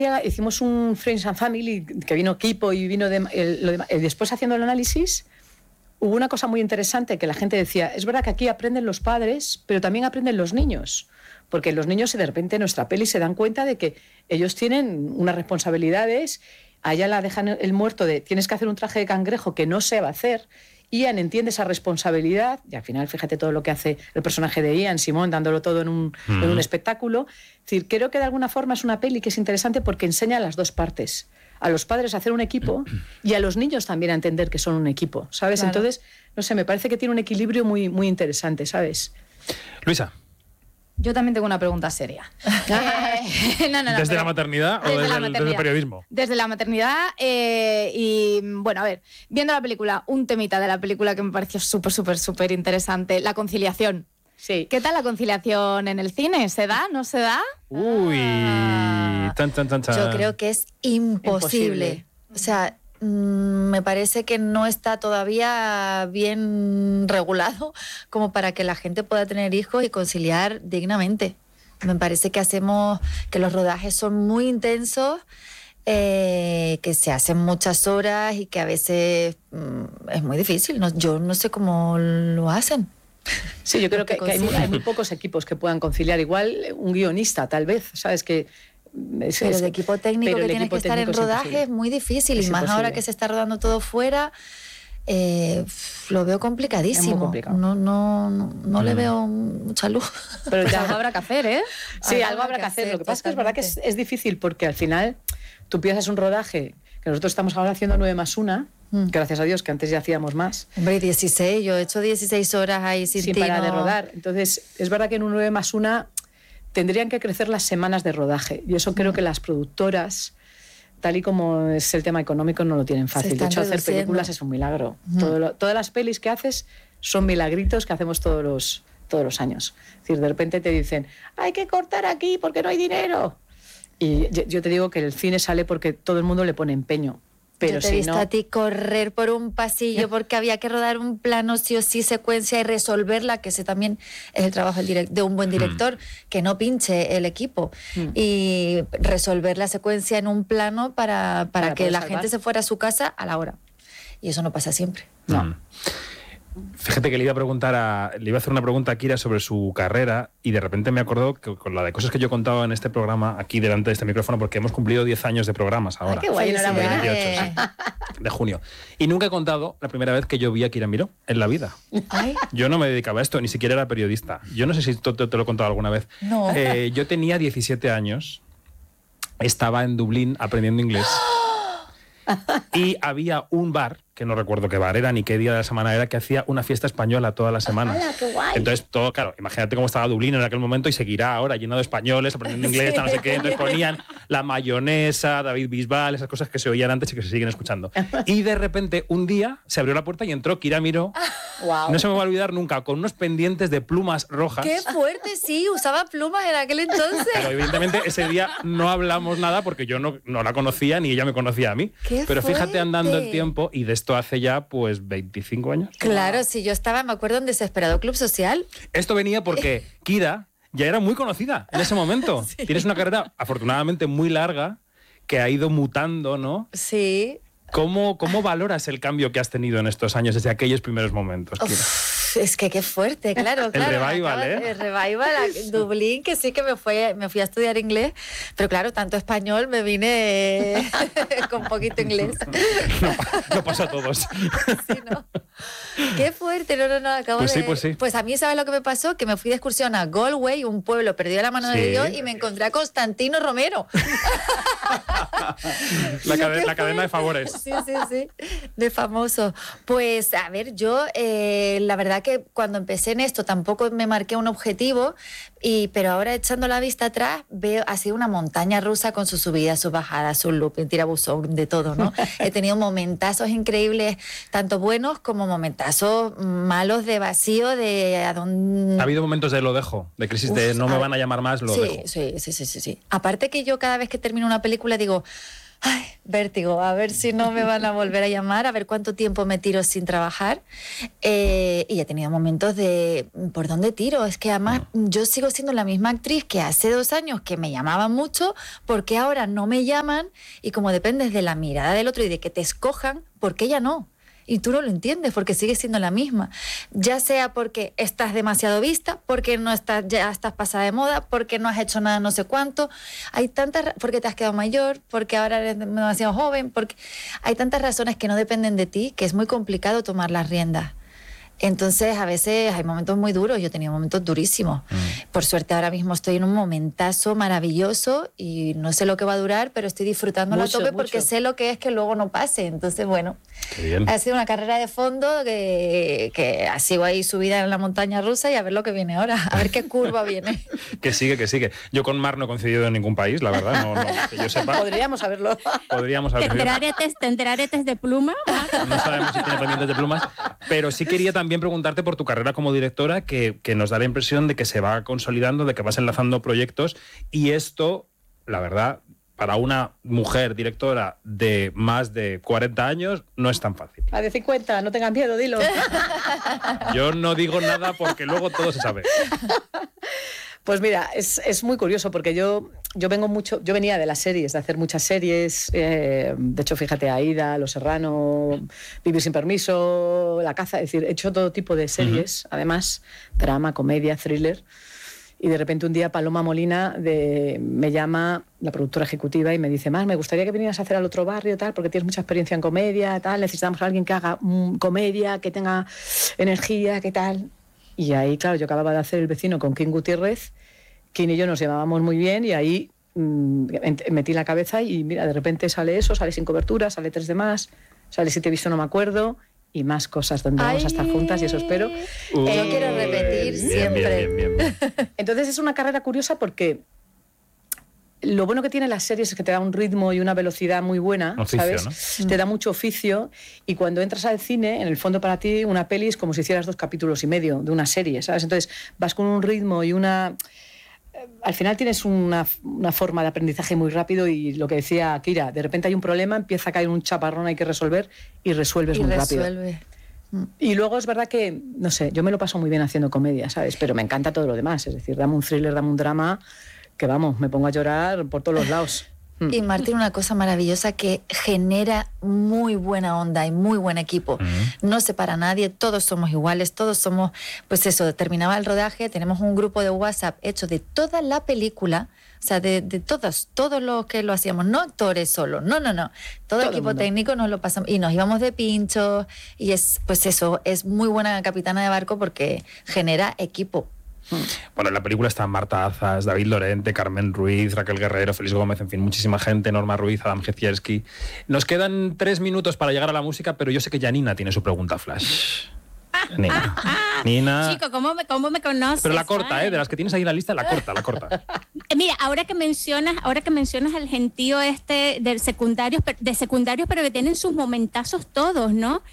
hicimos un Friends and Family, que vino Kipo y vino después haciendo el análisis, hubo una cosa muy interesante que la gente decía, es verdad que aquí aprenden los padres, pero también aprenden los niños, porque los niños de repente en nuestra peli se dan cuenta de que ellos tienen unas responsabilidades, a ella la dejan el muerto de tienes que hacer un traje de cangrejo que no se va a hacer, Ian entiende esa responsabilidad y al final fíjate todo lo que hace el personaje de Ian, Simón, dándolo todo en un espectáculo. Es decir, creo que de alguna forma es una peli que es interesante porque enseña a las dos partes. A los padres a hacer un equipo y a los niños también a entender que son un equipo, ¿sabes? Claro. Entonces, no sé, me parece que tiene un equilibrio muy, muy interesante, ¿sabes? Luisa. Yo también tengo una pregunta seria. No, ¿desde la maternidad o desde el periodismo? Desde la maternidad y, bueno, a ver, viendo la película, un temita de la película que me pareció súper interesante, la conciliación. Sí. ¿Qué tal la conciliación en el cine? ¿Se da? ¿No se da? Uy, chan. Yo creo que es imposible. O sea, me parece que no está todavía bien regulado como para que la gente pueda tener hijos y conciliar dignamente. Me parece que los rodajes son muy intensos, que se hacen muchas horas y que a veces es muy difícil. Yo no sé cómo lo hacen. Sí, yo creo que hay muy pocos equipos que puedan conciliar. Igual un guionista, tal vez, ¿sabes? Pero el equipo técnico que tiene que estar en rodaje es muy difícil, y más ahora que se está rodando todo fuera, lo veo complicadísimo. Es muy complicado. No le veo mucha luz. Pero ya algo habrá que hacer, ¿eh? Sí, algo habrá que hacer. Lo que pasa es que es verdad que es difícil porque al final tú piensas un rodaje, que nosotros estamos ahora haciendo 9+1, gracias a Dios, que antes ya hacíamos más. Hombre, 16, yo he hecho 16 horas ahí sin parar de rodar. Entonces, es verdad que en un 9+1 tendrían que crecer las semanas de rodaje. Y eso creo que las productoras, tal y como es el tema económico, no lo tienen fácil. De hecho, hacer películas es un milagro. Todas las pelis que haces son milagritos que hacemos todos los años. Es decir, de repente te dicen, hay que cortar aquí porque no hay dinero. Y yo te digo que el cine sale porque todo el mundo le pone empeño. Pero yo te he visto a ti correr por un pasillo porque había que rodar un plano sí o sí, secuencia, y resolverla, que ese también es el trabajo de un buen director, que no pinche el equipo y resolver la secuencia en un plano para que la gente se fuera a su casa a la hora. Y eso no pasa siempre. No. Fíjate que le iba a hacer una pregunta a Kira sobre su carrera, y de repente me acordó que con la de cosas que yo he contado en este programa, aquí delante de este micrófono, porque hemos cumplido 10 años de programas ahora. ¡Ay, qué guay! Enhorabuena. 28 de junio. Y nunca he contado la primera vez que yo vi a Kira Miró en la vida. ¿Ay? Yo no me dedicaba a esto, ni siquiera era periodista. Yo no sé si te lo he contado alguna vez. No. Yo tenía 17 años, estaba en Dublín aprendiendo inglés y había un bar, que no recuerdo qué bar era ni qué día de la semana era, que hacía una fiesta española todas las semanas. ¡Hala, qué guay! Entonces, todo, claro, imagínate cómo estaba Dublín en aquel momento, y seguirá ahora lleno de españoles, aprendiendo inglés, no sé qué. Entonces ponían La Mayonesa, David Bisbal, esas cosas que se oían antes y que se siguen escuchando. Y de repente, un día, se abrió la puerta y entró Kira Miró. Wow. No se me va a olvidar nunca, con unos pendientes de plumas rojas. ¡Qué fuerte! Sí, usaba plumas en aquel entonces. Pero evidentemente ese día no hablamos nada porque yo no la conocía ni ella me conocía a mí. Pero fíjate, andando el tiempo, y de esto hace ya pues 25 años. Claro, sí, yo estaba, me acuerdo, en Desesperado Club Social. Esto venía porque Kira ya era muy conocida en ese momento. Sí. Tienes una carrera afortunadamente muy larga que ha ido mutando, ¿no? Sí. ¿Cómo valoras el cambio que has tenido en estos años desde aquellos primeros momentos, Kira? Es que qué fuerte, claro. El revival, ¿eh? El revival, Dublín, que sí que me fui a estudiar inglés, pero claro, tanto español, me vine con poquito inglés. No pasa a todos. Sí, ¿no? Qué fuerte, no, acabo pues de... Sí, pues sí. Pues a mí, ¿sabes lo que me pasó? Que me fui de excursión a Galway, un pueblo perdido a la mano de Dios, y me encontré a Constantino Romero. La cadena de favores. Sí, de famoso. Pues, a ver, yo, la verdad que cuando empecé en esto tampoco me marqué un objetivo, pero ahora echando la vista atrás veo ha sido una montaña rusa con sus subidas, sus bajadas, sus looping, tirabuzón, de todo, ¿no? He tenido momentazos increíbles, tanto buenos como momentazos malos, de vacío, de a dónde... Ha habido momentos de lo dejo, de crisis de no me van a llamar más, lo dejo. Sí. Aparte que yo cada vez que termino una película digo, Ay, vértigo, a ver si no me van a volver a llamar, a ver cuánto tiempo me tiro sin trabajar. Y he tenido momentos de, ¿por dónde tiro? Es que además yo sigo siendo la misma actriz que hace 2 años que me llamaban mucho, porque ahora no me llaman, y como dependes de la mirada del otro y de que te escojan, ¿por qué ya no? Y tú no lo entiendes porque sigues siendo la misma. Ya sea porque estás demasiado vista, porque no estás, ya estás pasada de moda, porque no has hecho nada no sé cuánto. Hay tantas, porque te has quedado mayor, porque ahora eres demasiado joven, porque hay tantas razones que no dependen de ti que es muy complicado tomar las riendas. Entonces, a veces hay momentos muy duros. Yo he tenido momentos durísimos. Por suerte, ahora mismo estoy en un momentazo maravilloso y no sé lo que va a durar, pero estoy disfrutándolo a tope porque sé lo que es que luego no pase. Entonces, bueno, ha sido una carrera de fondo que sigo ahí subida en la montaña rusa y a ver lo que viene ahora, a ver qué curva viene. Que sigue. Yo con Mar no he coincidido en ningún país, la verdad, no que yo sepa. Podríamos haberlo. ¿Tendrá aretes de pluma? No sabemos si tiene pendientes de plumas, pero sí quería también preguntarte por tu carrera como directora, que nos da la impresión de que se va consolidando, de que vas enlazando proyectos, y esto, la verdad, para una mujer directora de más de 40 años, no es tan fácil. A de 50, no tengas miedo, dilo. Yo no digo nada porque luego todo se sabe. Pues mira, es muy curioso porque yo venía de las series, de hacer muchas series. De hecho, fíjate, Aída, Los Serrano, Vivir sin permiso, La caza. Es decir, he hecho todo tipo de series, además, drama, comedia, thriller. Y de repente un día Paloma Molina me llama, la productora ejecutiva, y me dice: Mar, me gustaría que vinieras a hacer Al otro barrio, tal, porque tienes mucha experiencia en comedia, tal. Necesitamos a alguien que haga comedia, que tenga energía, que tal. Y ahí, claro, yo acababa de hacer El vecino con King Gutiérrez. King y yo nos llevábamos muy bien, y ahí metí la cabeza y mira, de repente sale eso, sale Sin cobertura, sale 3 de más, sale Si te he visto no me acuerdo, y más cosas donde vamos a estar juntas, y eso espero. Yo quiero repetir siempre. Bien. Entonces es una carrera curiosa porque lo bueno que tiene las series es que te da un ritmo y una velocidad muy buena, oficio, ¿sabes? ¿no? Te da mucho oficio, y cuando entras al cine, en el fondo para ti una peli es como si hicieras 2 capítulos y medio de una serie, ¿sabes? Entonces vas con un ritmo y una... Al final tienes una forma de aprendizaje muy rápido, y lo que decía Kira, de repente hay un problema, empieza a caer un chaparrón, hay que resolver, y resuelves muy rápido. Y luego es verdad que, no sé, yo me lo paso muy bien haciendo comedia, ¿sabes? Pero me encanta todo lo demás, es decir, dame un thriller, dame un drama, que vamos, me pongo a llorar por todos los lados. Y Mar tiene una cosa maravillosa que genera muy buena onda y muy buen equipo. No separa a nadie, todos somos iguales, todos somos, pues eso, terminaba el rodaje, tenemos un grupo de WhatsApp hecho de toda la película, o sea, de todos los que lo hacíamos, no actores solo, no. Todo el equipo técnico nos lo pasamos y nos íbamos de pinchos, y es, pues eso, es muy buena capitana de barco porque genera equipo. Bueno, en la película están Marta Azas, David Lorente, Carmen Ruiz, Raquel Guerrero, Félix Gómez, en fin, muchísima gente, Norma Ruiz, Adam Jezierski. Nos quedan 3 minutos para llegar a la música, pero yo sé que Janina tiene su pregunta flash. Nina. Chico, ¿cómo me conoces? Pero la corta, de las que tienes ahí en la lista, la corta. Mira, ahora que mencionas el gentío de secundarios, pero que tienen sus momentazos todos, ¿no?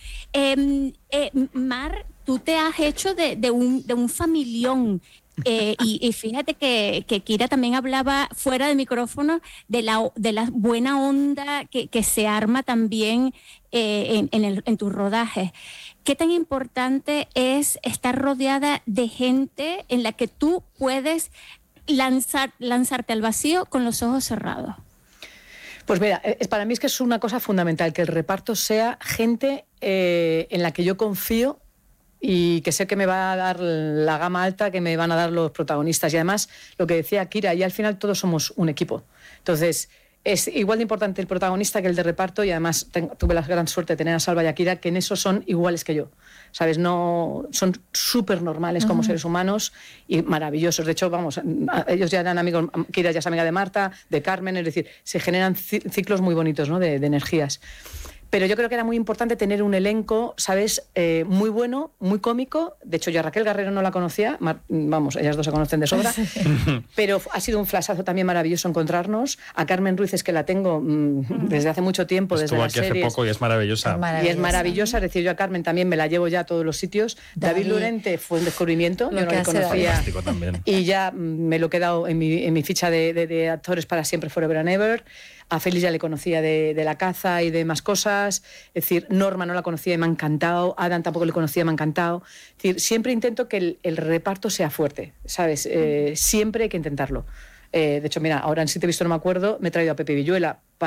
Mar, tú te has hecho de un familión. Y fíjate que Kira también hablaba fuera de micrófono de la buena onda que se arma también en tus rodajes. ¿Qué tan importante es estar rodeada de gente en la que tú puedes lanzarte al vacío con los ojos cerrados? Pues mira, para mí es que es una cosa fundamental, que el reparto sea gente en la que yo confío y que sé que me va a dar la gama alta que me van a dar los protagonistas. Y además, lo que decía Kira, y al final todos somos un equipo. Entonces, es igual de importante el protagonista que el de reparto, y además tuve la gran suerte de tener a Salva y a Kira, que en eso son iguales que yo, ¿sabes? No, son súper normales como seres humanos y maravillosos. De hecho, vamos, ellos ya eran amigos, Kira ya es amiga de Marta, de Carmen, es decir, se generan ciclos muy bonitos, ¿no? de energías. Pero yo creo que era muy importante tener un elenco, ¿sabes? Muy bueno, muy cómico. De hecho, yo a Raquel Guerrero no la conocía. Vamos, ellas dos se conocen de sobra. Pero ha sido un flashazo también maravilloso encontrarnos. A Carmen Ruiz es que la tengo desde hace mucho tiempo, Estuvo desde las aquí series. hace poco y es maravillosa. Y es maravillosa. Es decir, yo a Carmen también me la llevo ya a todos los sitios. David Lorente fue un descubrimiento. Yo no le conocía. También. Y ya me lo he quedado en mi ficha de actores para siempre, forever and ever. A Félix ya le conocía de la caza y de más cosas. Es decir, Norma no la conocía y me ha encantado. Adam tampoco le conocía y me ha encantado. Es decir, siempre intento que el reparto sea fuerte, ¿sabes? Siempre hay que intentarlo. De hecho, mira, ahora en Si te he visto no me acuerdo, me he traído a Pepe Villuela,